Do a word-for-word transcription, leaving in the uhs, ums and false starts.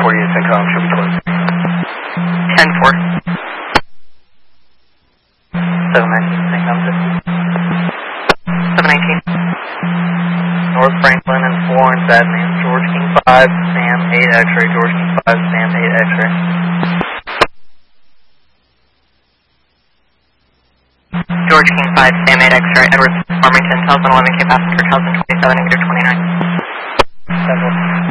forty-eight, Syncom, should be closed. ten four. seven nineteen, Syncom, fifty. seven nineteen. North Franklin and Florence, admin, George King five, Sam eight X-ray, George King five, Sam eight X-ray. George King five, Sam eight X-ray, Edwards, Farmington, Telson eleven K passenger, Telson twenty-seven, negative twenty-nine. Several.